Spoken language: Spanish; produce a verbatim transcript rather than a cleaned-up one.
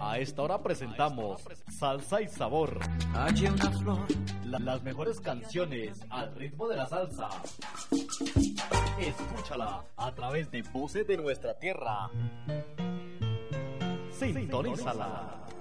A esta hora presentamos Salsa y Sabor. Hay una flor. La- las mejores canciones al ritmo de la salsa. Escúchala a través de Voces de Nuestra Tierra. Sintonízala.